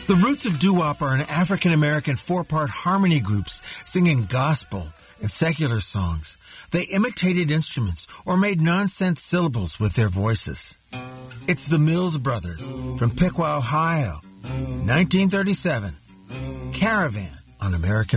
The roots of doo-wop are in African-American four-part harmony groups singing gospel and secular songs. They imitated instruments or made nonsense syllables with their voices. It's the Mills Brothers from Piqua, Ohio, 1937. Caravan on American